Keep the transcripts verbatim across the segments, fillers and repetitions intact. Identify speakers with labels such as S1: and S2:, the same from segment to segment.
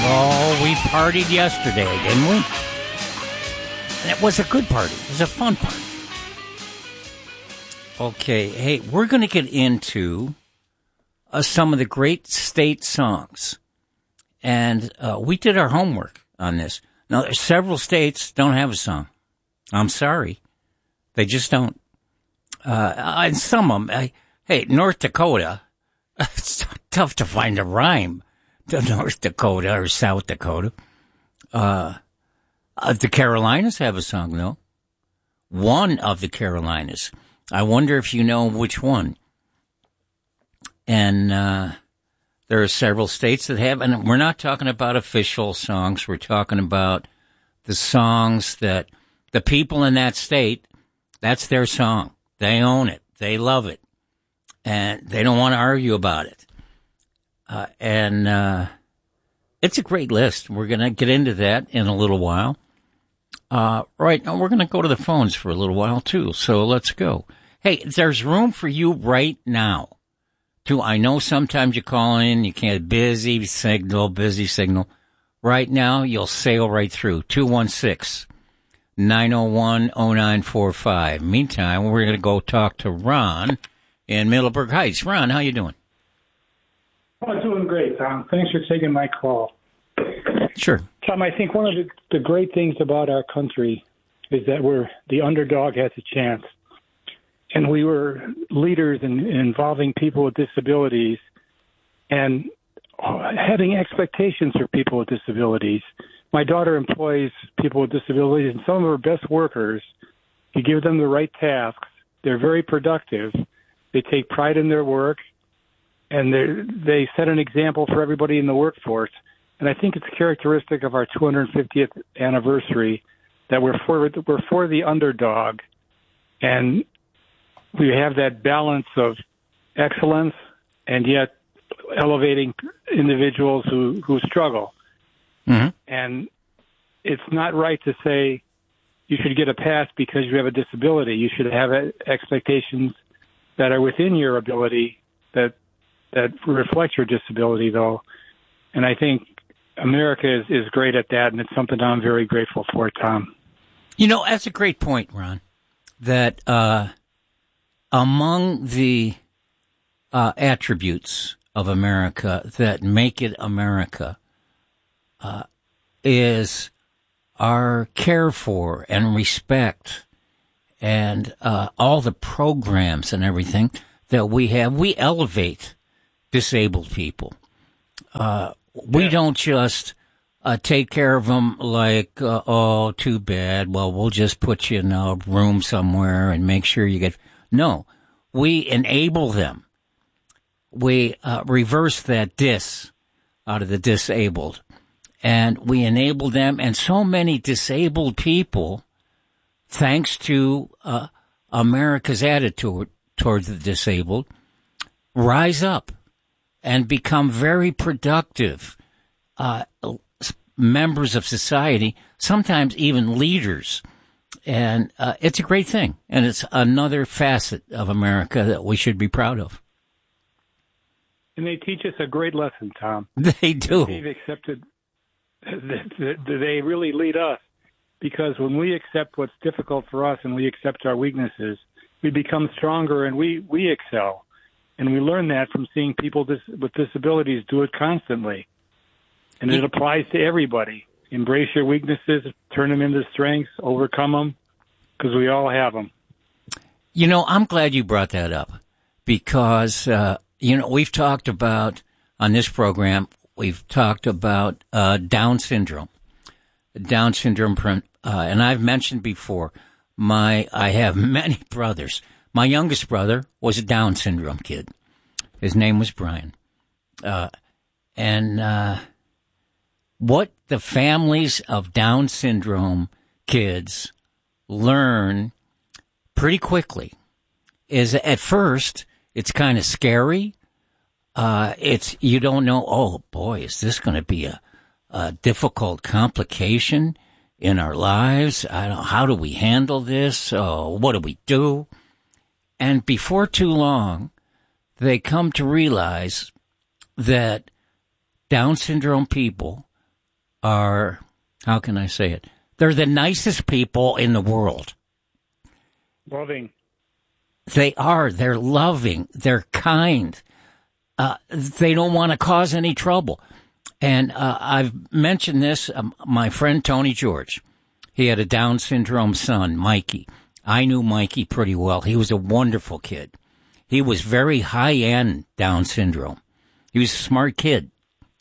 S1: Oh, we partied yesterday, didn't we? And it was a good party. It was a fun party. Okay, hey, we're going to get into uh, some of the great state songs. And uh, we did our homework on this. Now, there's several states don't have a song. I'm sorry. They just don't. Uh, and some of them, I, hey, North Dakota, it's tough to find a rhyme to North Dakota or South Dakota. Uh, uh, the Carolinas have a song, though. One of the Carolinas. I wonder if you know which one. And uh, there are several states that have, and we're not talking about official songs. We're talking about the songs that the people in that state, that's their song. They own it. They love it. And they don't want to argue about it. Uh, and uh, it's a great list. We're going to get into that in a little while. Uh, right now, we're going to go to the phones for a little while, too. So let's go. Hey, there's room for you right now. To, I know sometimes you call in, you can't, busy signal, busy signal. Right now, you'll sail right through. two one six, nine oh one, oh nine four five. Meantime, we're going to go talk to Ron in Middleburg Heights. Ron, how you doing?
S2: Oh, doing great, Tom. Thanks for taking my call.
S1: Sure.
S2: Tom, I think one of the, the great things about our country is that we're the underdog has a chance. And we were leaders in, in involving people with disabilities and having expectations for people with disabilities. My daughter employs people with disabilities, and some of her best workers, you give them the right tasks, they're very productive, they take pride in their work, and they set an example for everybody in the workforce. And I think it's characteristic of our two hundred fiftieth anniversary that we're for, we're for the underdog, and we have that balance of excellence and yet elevating individuals who, who struggle.
S1: Mm-hmm.
S2: And it's not right to say you should get a pass because you have a disability. You should have expectations that are within your ability that that reflect your disability, though. And I think America is, is great at that, and it's something I'm very grateful for, Tom.
S1: You know, that's a great point, Ron, that uh, among the uh, attributes of America that make it America uh, is our care for and respect and uh, all the programs and everything that we have. We elevate disabled people. Uh, we yeah. don't just uh, take care of them like, uh, oh, too bad. Well, we'll just put you in a room somewhere and make sure you get. No, we enable them. We uh, reverse that dis out of the disabled, and we enable them. And so many disabled people, thanks to uh, America's attitude towards the disabled, rise up and become very productive uh, members of society, sometimes even leaders. And uh, it's a great thing. And it's another facet of America that we should be proud of.
S2: And they teach us a great lesson, Tom.
S1: They do.
S2: They've accepted, they really lead us. Because when we accept what's difficult for us and we accept our weaknesses, we become stronger and we, we excel. And we learn that from seeing people dis- with disabilities do it constantly. And it applies to everybody. Embrace your weaknesses, turn them into strengths, overcome them, because we all have them.
S1: You know, I'm glad you brought that up because, uh, you know, we've talked about, on this program, we've talked about uh, Down syndrome. Down syndrome, uh, and I've mentioned before, my I have many brothers. My youngest brother was a Down syndrome kid. His name was Brian. Uh, and uh, what the families of Down syndrome kids learn pretty quickly is at first it's kind of scary. Uh, it's you don't know, oh, boy, is this going to be a, a difficult complication in our lives? I don't, how do we handle this? Oh, what do we do? And before too long, they come to realize that Down syndrome people are, how can I say it? They're the nicest people in the world.
S2: Loving.
S1: They are. They're loving. They're kind. Uh, they don't want to cause any trouble. And uh, I've mentioned this, um, my friend Tony George, he had a Down syndrome son, Mikey. I knew Mikey pretty well. He was a wonderful kid. He was very high-end Down syndrome. He was a smart kid.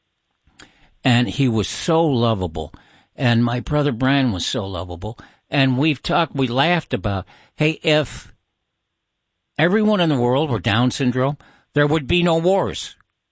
S1: And he was so lovable. And my brother Brian was so lovable. And we've talked, we laughed about, hey, if everyone in the world were Down syndrome, there would be no wars.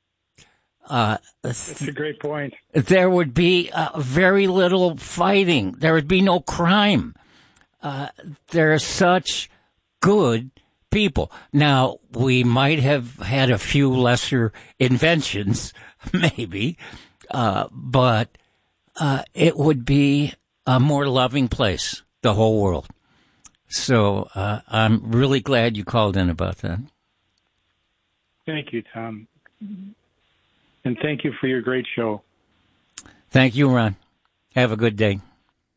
S1: Uh,
S2: That's a great point.
S1: There would be uh, very little fighting. There would be no crime. Uh, they're such good people. Now, we might have had a few lesser inventions, maybe, uh, but uh, it would be a more loving place, the whole world. So uh, I'm really glad you called in about that.
S2: Thank you, Tom. And thank you for your great show.
S1: Thank you, Ron. Have a good day.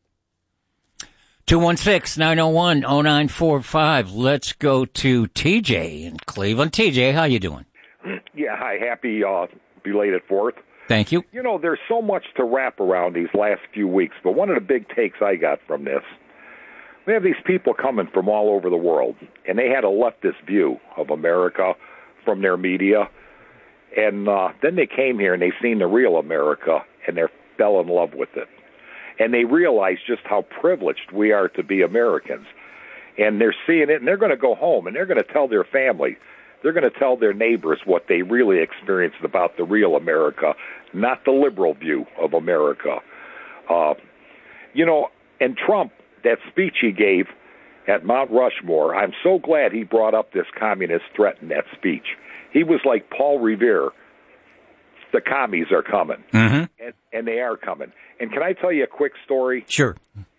S1: two one six, nine oh one, oh nine four five. Let's go to T J in Cleveland. T J, how you doing?
S3: Yeah, hi. Happy uh, belated fourth.
S1: Thank you.
S3: You know, there's so much to wrap around these last few weeks, but one of the big takes I got from this, we have these people coming from all over the world, and they had a leftist view of America from their media. And uh, then they came here and they seen the real America, and they fell in love with it. And they realized just how privileged we are to be Americans. And they're seeing it, and they're going to go home, and they're going to tell their family. They're going to tell their neighbors what they really experienced about the real America, not the liberal view of America. Uh, you know, and Trump, that speech he gave at Mount Rushmore, I'm so glad he brought up this communist threat in that speech. He was like Paul Revere. The commies are coming,
S1: mm-hmm.
S3: and, and they are coming. And can I tell you a quick story?
S1: Sure.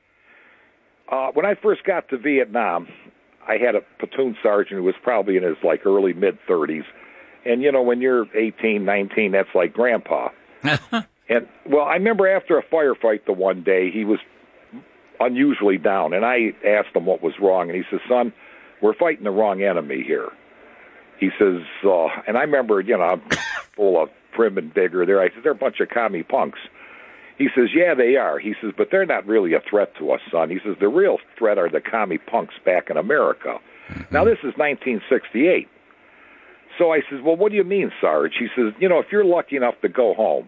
S3: Uh, when I first got to Vietnam, I had a platoon sergeant who was probably in his like early mid-thirties. And, you know, when you're eighteen, nineteen, that's like grandpa. And, well, I remember after a firefight the one day, he was unusually down. And I asked him what was wrong. And he says, son, we're fighting the wrong enemy here. He says, uh, and I remember, you know, I'm full of prim and vigor there. I said, they're a bunch of commie punks. He says, yeah, they are. He says, but they're not really a threat to us, son. He says, the real threat are the commie punks back in America. Mm-hmm. Now, this is nineteen sixty-eight. So I says, well, what do you mean, Sarge? He says, you know, if you're lucky enough to go home,